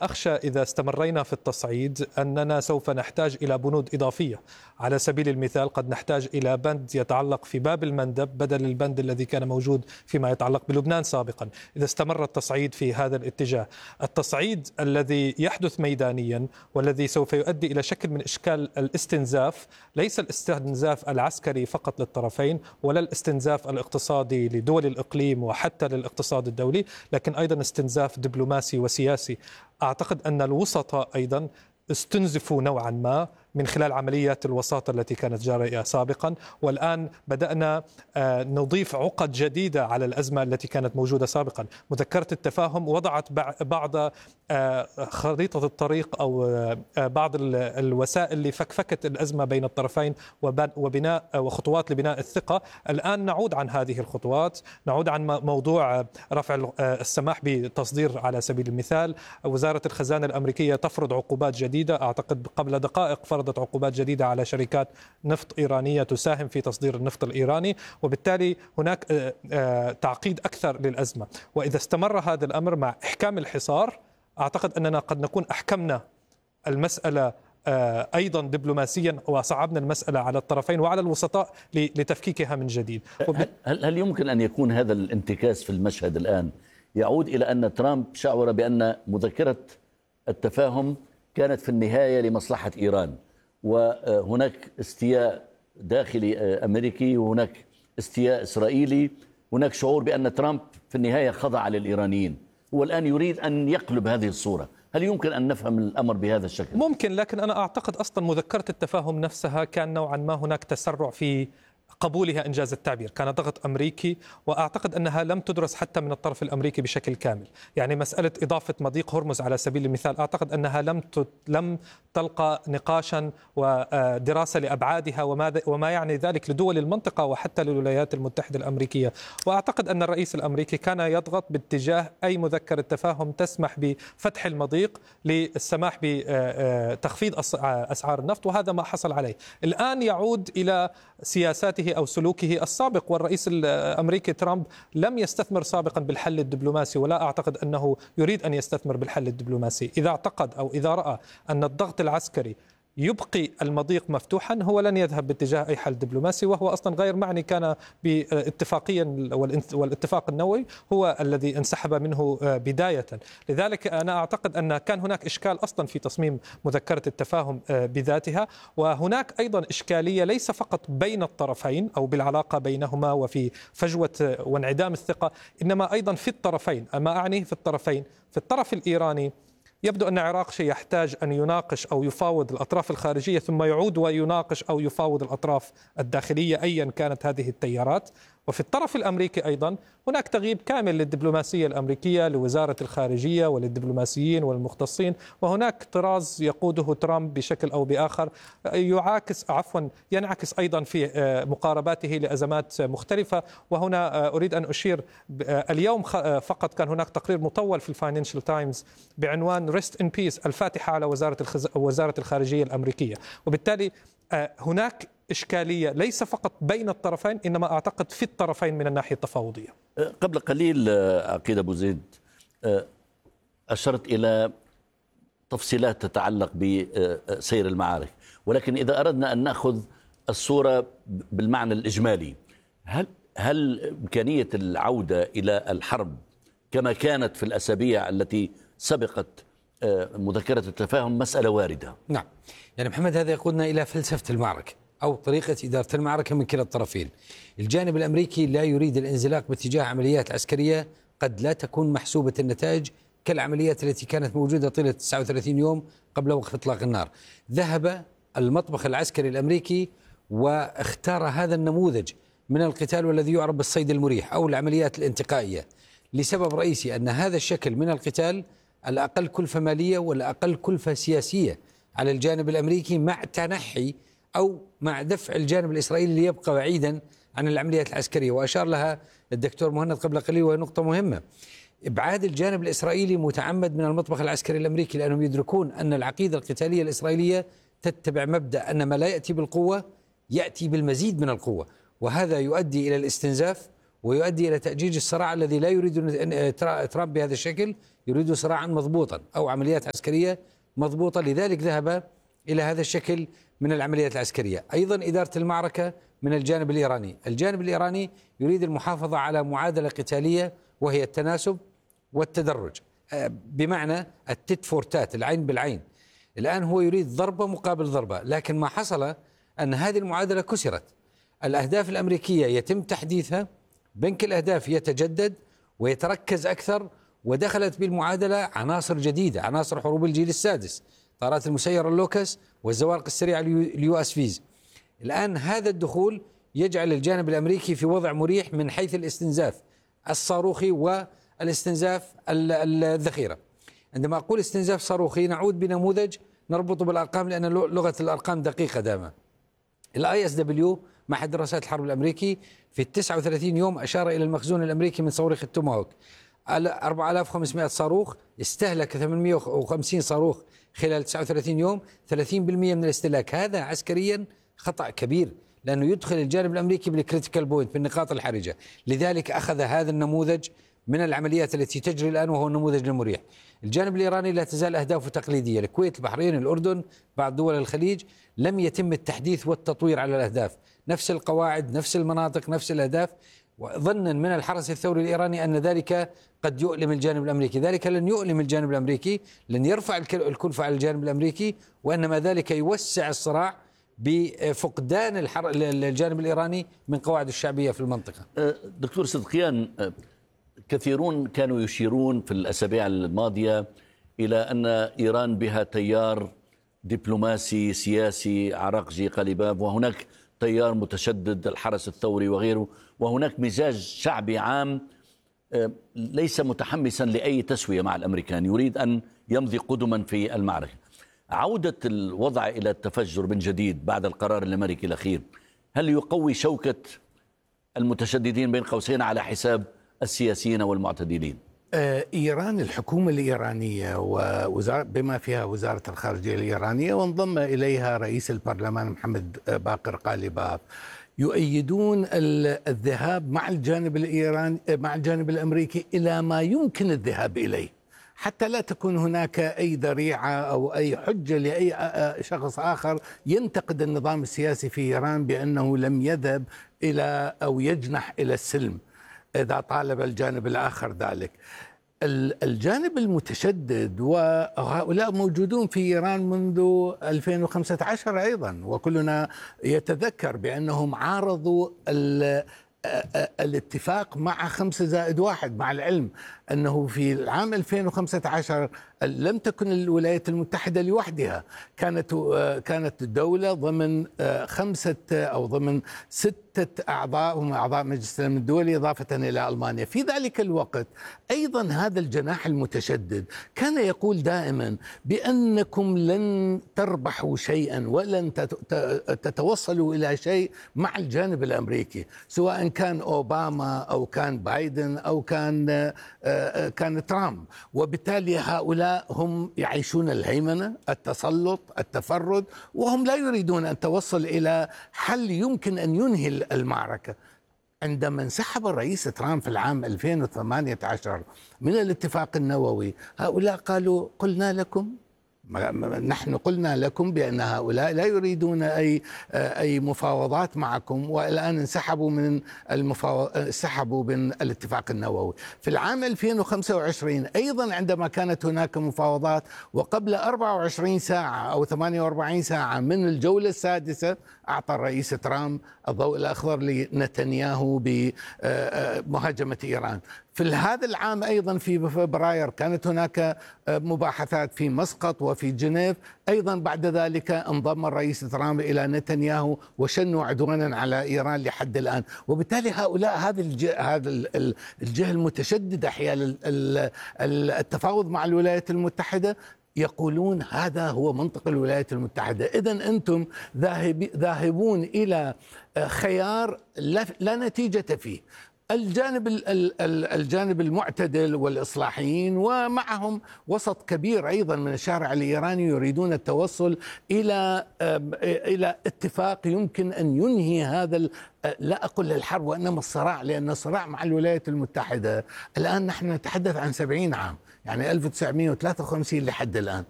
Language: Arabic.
أنا أخشى إذا استمرينا في التصعيد أننا سوف نحتاج إلى بنود إضافية. على سبيل المثال قد نحتاج إلى بند يتعلق في باب المندب بدل البند الذي كان موجود فيما يتعلق بلبنان سابقا إذا استمر التصعيد في هذا الاتجاه. التصعيد الذي يحدث ميدانيا والذي سوف يؤدي إلى شكل من إشكال الاستنزاف، ليس الاستنزاف العسكري فقط للطرفين ولا الاستنزاف الاقتصادي لدول الإقليم وحتى للاقتصاد الدولي، لكن أيضا استنزاف دبلوماسي وسياسي. أعتقد أن الوسطاء أيضا استنزفوا نوعا ما من خلال عمليات الوساطة التي كانت جارية سابقا، والآن بدأنا نضيف عقد جديدة على الأزمة التي كانت موجودة سابقا. مذكرة التفاهم وضعت بعض خريطة الطريق أو بعض الوسائل لفكفكة الأزمة بين الطرفين وبناء وخطوات لبناء الثقة. الآن نعود عن هذه الخطوات، نعود عن موضوع رفع السماح بتصدير. على سبيل المثال وزارة الخزانة الأمريكية تفرض عقوبات جديدة، أعتقد قبل دقائق فرضت عقوبات جديدة على شركات نفط إيرانية تساهم في تصدير النفط الإيراني، وبالتالي هناك تعقيد أكثر للأزمة. وإذا استمر هذا الأمر مع إحكام الحصار، أعتقد أننا قد نكون أحكمنا المسألة أيضا دبلوماسيا وصعبنا المسألة على الطرفين وعلى الوسطاء لتفكيكها من جديد. هل يمكن أن يكون هذا الانتكاس في المشهد الآن يعود إلى أن ترامب شعر بأن مذكرة التفاهم كانت في النهاية لمصلحة إيران، وهناك استياء داخلي أمريكي وهناك استياء إسرائيلي، هناك شعور بأن ترامب في النهاية خضع للإيرانيين، هو الآن يريد أن يقلب هذه الصورة؟ هل يمكن أن نفهم الأمر بهذا الشكل؟ ممكن، لكن أنا أعتقد أصلا مذكرة التفاهم نفسها كان نوعا ما هناك تسرع في قبولها إنجاز التعبير، كان ضغط أمريكي، وأعتقد أنها لم تدرس حتى من الطرف الأمريكي بشكل كامل. يعني مسألة إضافة مضيق هرمز على سبيل المثال أعتقد أنها لم تلقى نقاشا ودراسة لأبعادها وما يعني ذلك لدول المنطقة وحتى للولايات المتحدة الأمريكية. وأعتقد أن الرئيس الأمريكي كان يضغط باتجاه أي مذكرة تفاهم تسمح بفتح المضيق للسماح بتخفيض أسعار النفط، وهذا ما حصل عليه. الآن يعود إلى سياساته أو سلوكه السابق، والرئيس الأمريكي ترامب لم يستثمر سابقا بالحل الدبلوماسي، ولا أعتقد أنه يريد أن يستثمر بالحل الدبلوماسي. إذا اعتقد أو إذا رأى أن الضغط العسكري يبقي المضيق مفتوحا هو لن يذهب باتجاه أي حل دبلوماسي، وهو أصلا غير معني. كان باتفاقيا والاتفاق النووي هو الذي انسحب منه بداية. لذلك أنا أعتقد أن كان هناك إشكال أصلا في تصميم مذكرة التفاهم بذاتها، وهناك أيضا إشكالية ليس فقط بين الطرفين أو بالعلاقة بينهما وفي فجوة وانعدام الثقة، إنما أيضا في الطرفين. ما أعني في الطرفين، في الطرف الإيراني يبدو أن عراقشي يحتاج أن يناقش أو يفاوض الأطراف الخارجية ثم يعود ويناقش أو يفاوض الأطراف الداخلية أيا كانت هذه التيارات. وفي الطرف الأمريكي أيضا هناك تغييب كامل للدبلوماسية الأمريكية، لوزارة الخارجية وللدبلوماسيين والمختصين، وهناك طراز يقوده ترامب بشكل أو بآخر ينعكس أيضا في مقارباته لأزمات مختلفة. وهنا أريد أن أشير اليوم فقط كان هناك تقرير مطول في الفاينانشال تايمز بعنوان ريست إن بيس، الفاتحة على وزارة الخارجية الأمريكية. وبالتالي هناك إشكالية ليس فقط بين الطرفين، إنما أعتقد في الطرفين من الناحية التفاوضية. قبل قليل عقيد أبو زيد أشرت إلى تفصيلات تتعلق بسير المعارك، ولكن إذا أردنا أن نأخذ الصورة بالمعنى الإجمالي، هل إمكانية العودة إلى الحرب كما كانت في الأسابيع التي سبقت مذكرة التفاهم مسألة واردة؟ نعم، يعني محمد هذا يقودنا إلى فلسفة المعركة أو طريقة إدارة المعركة من كلا الطرفين. الجانب الأمريكي لا يريد الانزلاق باتجاه عمليات عسكرية قد لا تكون محسوبة النتائج كالعمليات التي كانت موجودة طيلة 39 يوم قبل وقف إطلاق النار. ذهب المطبخ العسكري الأمريكي واختار هذا النموذج من القتال والذي يعرف بالصيد المريح أو العمليات الانتقائية لسبب رئيسي، أن هذا الشكل من القتال الأقل كلفة مالية والأقل كلفة سياسية على الجانب الأمريكي، مع تنحي أو مع دفع الجانب الإسرائيلي ليبقى بعيدا عن العمليات العسكرية. وأشار لها الدكتور مهند قبل قليل وهي نقطة مهمة، إبعاد الجانب الإسرائيلي متعمد من المطبخ العسكري الأمريكي، لأنهم يدركون أن العقيدة القتالية الإسرائيلية تتبع مبدأ أن ما لا يأتي بالقوة يأتي بالمزيد من القوة، وهذا يؤدي إلى الاستنزاف ويؤدي إلى تأجيج الصراع الذي لا يريد ترامب بهذا الشكل، يريد صراعا مضبوطا أو عمليات عسكرية مضبوطة، لذلك ذهب إلى هذا الشكل من العمليات العسكرية. أيضا إدارة المعركة من الجانب الإيراني، الجانب الإيراني يريد المحافظة على معادلة قتالية وهي التناسب والتدرج، بمعنى التت فور تات، العين بالعين. الآن هو يريد ضربة مقابل ضربة، لكن ما حصل أن هذه المعادلة كسرت. الأهداف الأمريكية يتم تحديثها، بنك الأهداف يتجدد ويتركز أكثر، ودخلت بالمعادلة عناصر جديدة، عناصر حروب الجيل السادس، طائرات المسيرة اللوكس والزوارق السريعة اليو اس فيز. الآن هذا الدخول يجعل الجانب الأمريكي في وضع مريح من حيث الاستنزاف الصاروخي والاستنزاف الذخيرة. عندما أقول استنزاف صاروخي نعود بنموذج نربطه بالأرقام، لأن لغة الأرقام دقيقة دائما. ISW معهد دراسات الحرب الأمريكي في 39 يوم أشار إلى المخزون الأمريكي من صواريخ التوماهوك 4500 صاروخ، استهلك 850 صاروخ خلال 39 يوم، 30% من الاستهلاك. هذا عسكريا خطأ كبير، لأنه يدخل الجانب الأمريكي بالكريتيكال بوينت، بالنقاط الحرجة. لذلك أخذ هذا النموذج من العمليات التي تجري الآن، وهو النموذج المريح. الجانب الإيراني لا تزال أهدافه تقليدية، الكويت، البحرين، الأردن، بعض دول الخليج، لم يتم التحديث والتطوير على الأهداف، نفس القواعد، نفس المناطق، نفس الأهداف، ظنا من الحرس الثوري الإيراني أن ذلك قد يؤلم الجانب الأمريكي. ذلك لن يؤلم الجانب الأمريكي، لن يرفع الكلفة على الجانب الأمريكي، وإنما ذلك يوسع الصراع بفقدان الجانب الإيراني من قواعد الشعبية في المنطقة. دكتور صدقيان، كثيرون كانوا يشيرون في الأسابيع الماضية إلى أن إيران بها تيار دبلوماسي سياسي عراقجي قلباب، وهناك تيار متشدد الحرس الثوري وغيره، وهناك مزاج شعبي عام ليس متحمسا لأي تسوية مع الأمريكان، يريد أن يمضي قدما في المعركة. عودة الوضع إلى التفجر من جديد بعد القرار الأمريكي الأخير، هل يقوي شوكة المتشددين بين قوسين على حساب السياسيين والمعتدلين؟ إيران، الحكومة الإيرانية بما فيها وزارة الخارجية الإيرانية، وانضم إليها رئيس البرلمان محمد باقر قالباف، يؤيدون الذهاب مع الجانب الإيراني مع الجانب الأمريكي إلى ما يمكن الذهاب إليه، حتى لا تكون هناك أي ذريعة أو أي حجة لأي شخص آخر ينتقد النظام السياسي في إيران بأنه لم يذهب إلى أو يجنح إلى السلم إذا طالب الجانب الآخر ذلك. الجانب المتشدد وهؤلاء موجودون في إيران منذ 2015 أيضا، وكلنا يتذكر بأنهم عارضوا الاتفاق مع 5+1، مع العلم أنه في العام 2015 لم تكن الولايات المتحدة لوحدها، كانت الدولة ضمن 5 أو ضمن 6 أعضاء هم أعضاء مجلس الأمن الدولي إضافة إلى ألمانيا. في ذلك الوقت أيضا هذا الجناح المتشدد كان يقول دائما بأنكم لن تربحوا شيئا ولن تتوصلوا إلى شيء مع الجانب الأمريكي، سواء كان أوباما أو كان بايدن أو كان ترامب. وبالتالي هؤلاء هم يعيشون الهيمنة، التسلط، التفرد، وهم لا يريدون أن توصل إلى حل يمكن أن ينهي المعركة. عندما انسحب الرئيس ترامب في العام 2018 من الاتفاق النووي، هؤلاء قالوا قلنا لكم، نحن قلنا لكم بأن هؤلاء لا يريدون أي مفاوضات معكم، والآن انسحبوا من الاتفاق النووي. في العام 2025 أيضا عندما كانت هناك مفاوضات، وقبل 24 ساعة أو 48 ساعة من الجولة السادسة، أعطى الرئيس ترامب الضوء الأخضر لنتنياهو بمهاجمة إيران. في هذا العام أيضا في فبراير كانت هناك مباحثات في مسقط وفي جنيف، أيضا بعد ذلك انضم الرئيس ترامب إلى نتنياهو وشنوا عدوانا على إيران لحد الآن. وبالتالي هؤلاء هذا الجهة المتشددة حيال التفاوض مع الولايات المتحدة يقولون هذا هو منطق الولايات المتحدة، إذن أنتم ذاهبون إلى خيار لا نتيجة فيه. الجانب المعتدل والإصلاحيين ومعهم وسط كبير أيضا من الشارع الإيراني يريدون التوصل إلى اتفاق يمكن أن ينهي هذا، لا أقول الحرب وإنما الصراع، لأن الصراع مع الولايات المتحدة الآن نحن نتحدث عن 70 عام. يعني 1953 لحد الآن.